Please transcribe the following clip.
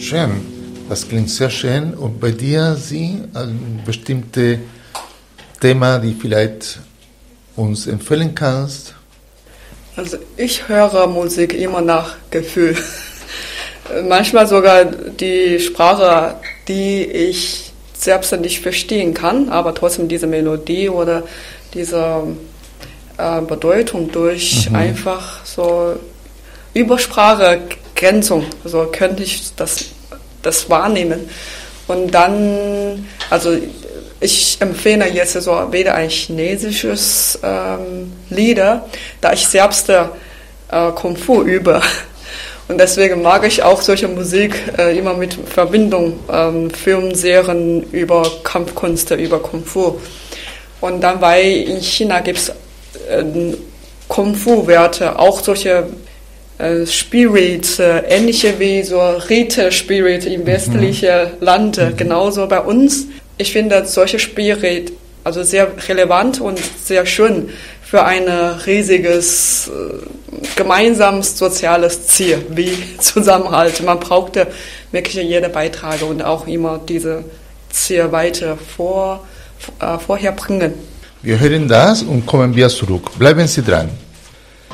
Schön, das klingt sehr schön. Und bei dir, Sie, ein bestimmtes Thema, die vielleicht uns empfehlen kannst? Also ich höre Musik immer nach Gefühl. Manchmal sogar die Sprache, die ich selbst nicht verstehen kann, aber trotzdem diese Melodie oder diese Bedeutung durch einfach so Übersprachegrenzung, so könnte ich das wahrnehmen. Und dann, also ich empfehle jetzt so weder ein chinesisches Lieder, da ich selbst Kung Fu übe. Und deswegen mag ich auch solche Musik immer mit Verbindung, Filmserien über Kampfkunst, über Kung Fu. Und dann, weil in China gibt es Kung Fu-Werte, auch solche Spirit, ähnliche wie so Rite-Spirit in westlichen Lande, genauso bei uns. Ich finde solche Spirit also sehr relevant und sehr schön für ein riesiges gemeinsames soziales Ziel wie Zusammenhalt. Man braucht wirklich jeden Beitrag und auch immer diese Ziel weiter vorherbringen. Wir hören das und kommen wir zurück. Bleiben Sie dran.